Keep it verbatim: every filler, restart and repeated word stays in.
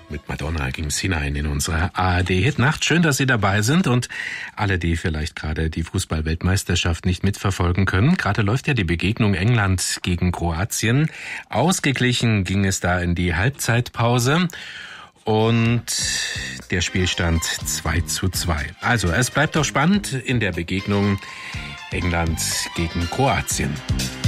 Mit Madonna ging's hinein in unsere A R D-Hitnacht. Schön, dass Sie dabei sind und alle, die vielleicht gerade die Fußball-Weltmeisterschaft nicht mitverfolgen können. Gerade läuft ja die Begegnung England gegen Kroatien. Ausgeglichen ging es da in die Halbzeitpause und der Spielstand zwei zu zwei. Also, es bleibt doch spannend in der Begegnung England gegen Kroatien.